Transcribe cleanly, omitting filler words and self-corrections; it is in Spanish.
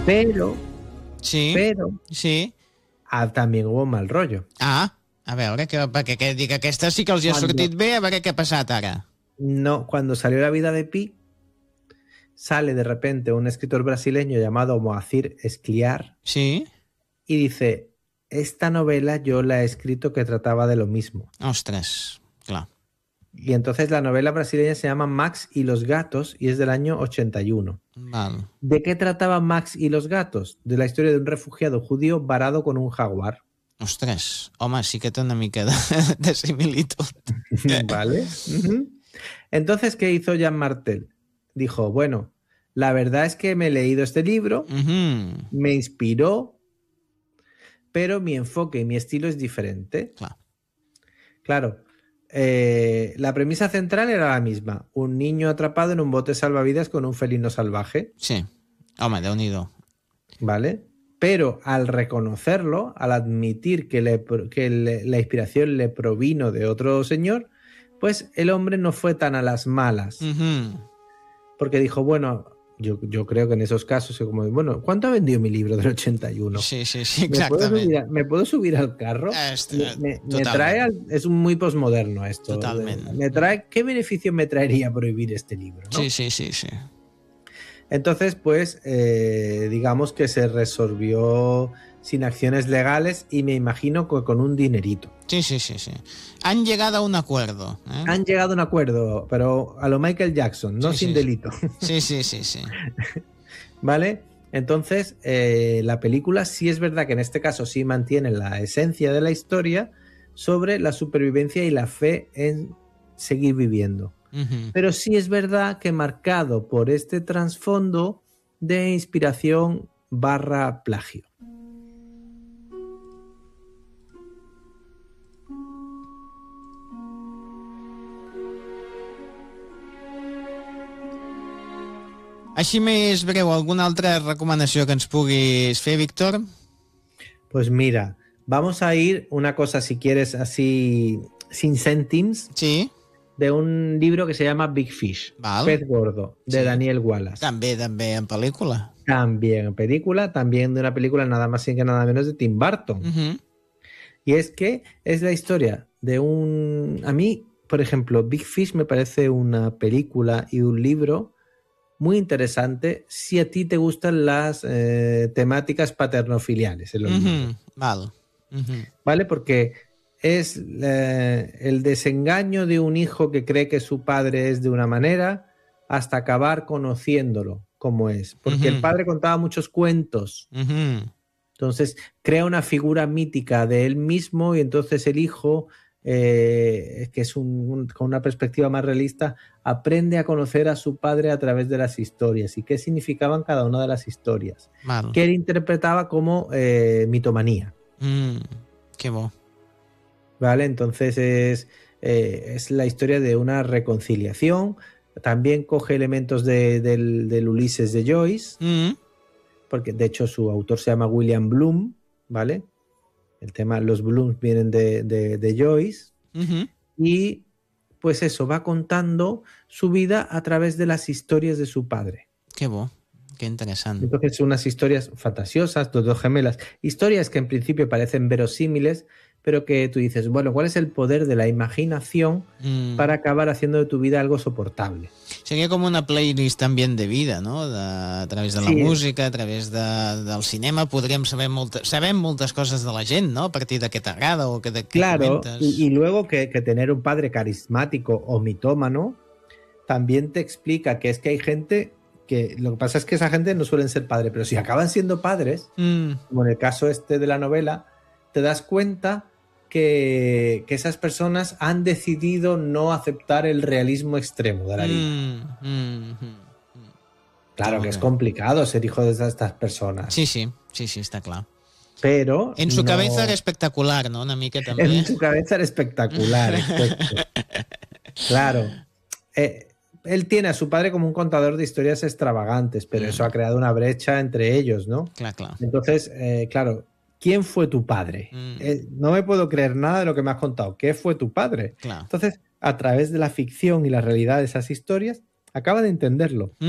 Però, Sí, però, sí. també hubo mal rollo. A veure, perquè dic, aquesta sí que els hi ha sortit bé, a veure què ha passat ara. No, cuando salió La vida de Pi, sale de repente un escritor brasileño llamado Moacir Scliar Sí? y dice, esta novela yo la he escrito que trataba de lo mismo. Ostres, clar. Y entonces la novela brasileña se llama Max y los gatos y es del año 81. Val. ¿De qué trataba Max y los gatos? De la historia de un refugiado judío varado con un jaguar. Ostres, home, sí que té una mica de similitud. ¿Vale? Entonces, ¿qué hizo Jean Martel? Dijo, bueno, la verdad es que me he leído este libro, me inspiró, pero mi enfoque y mi estilo es diferente. Claro. La premisa central era la misma. Un niño atrapado en un bote salvavidas con un felino salvaje. Sí. Home, Déu-n'hi-do. ¿Vale? Pero al reconocerlo, al admitir que la inspiración le provino de otro señor, pues el hombre no fue tan a las malas. Porque dijo, bueno, yo creo que en esos casos es como, bueno, ¿cuánto ha vendido mi libro del 81? Sí, exactamente. ¿Me puedo subir al carro? Me trae es muy posmoderno esto. Totalmente. ¿Qué beneficio me traería prohibir este libro? ¿no? Sí. Entonces, pues, digamos que se resolvió sin acciones legales y me imagino que con un dinerito. Sí. Han llegado a un acuerdo. Han llegado a un acuerdo, pero a lo Michael Jackson, no sin delito. Sí. ¿Vale? Entonces, la película sí es verdad que en este caso sí mantiene la esencia de la historia sobre la supervivencia y la fe en seguir viviendo. Pero sí es verdad que marcado por este trasfondo de inspiración / plagio. Així més breu, alguna altra recomanació que ens puguis fer, Víctor? Pues mira, vamos a ir una cosa, si quieres, así sin céntims. Sí. De un libro que se llama Big Fish, Pez Gordo, de Daniel Wallace. También en película. También en película, también de una película nada más y que nada menos de Tim Burton. Y es que es la historia de un... A mí, por ejemplo, Big Fish me parece una película y un libro muy interesante si a ti te gustan las temáticas paternofiliales. ¿Vale? Porque es el desengaño de un hijo que cree que su padre es de una manera hasta acabar conociéndolo como es. Porque el padre contaba muchos cuentos. Entonces crea una figura mítica de él mismo y entonces el hijo, que es con una perspectiva más realista, aprende a conocer a su padre a través de las historias y qué significaban cada una de las historias. Que él interpretaba como mitomanía. Qué bo. ¿Vale? Entonces es la historia de una reconciliación. También coge elementos del Ulises de Joyce, porque de hecho su autor se llama William Bloom, ¿vale? El tema, los Blooms vienen de Joyce. Y pues eso, va contando su vida a través de las historias de su padre. Qué bo. Qué interesante. Entonces unas historias fantasiosas, dos gemelas, historias que en principio parecen verosímiles, pero que tú dices, bueno, ¿cuál es el poder de la imaginación para acabar haciendo de tu vida algo soportable? Sería como una playlist también de vida, no? A través de la música, a través del cinema, podríem sabem moltes coses de la gent, no? A partir de què t'agrada o de què comentes. Y luego que tener un padre carismático o mitómano también te explica que es que hay gente que lo que pasa es que esa gente no suelen ser padres, pero si acaban siendo padres, como en el caso este de la novela, te das cuenta que esas personas han decidido no aceptar el realismo extremo de la vida. Claro que es complicado ser hijo de estas personas. Sí, está claro. Pero en su cabeza era espectacular, ¿no? Una mica també. En su cabeza era espectacular, exacto. Claro. Él tiene a su padre como un contador de historias extravagantes, pero eso ha creado una brecha entre ellos, ¿no? Claro. Entonces, claro, ¿quién fue tu padre? No me puedo creer nada de lo que me has contado. ¿Qué fue tu padre? Claro. Entonces, a través de la ficción y la realidad de esas historias, acaba de entenderlo.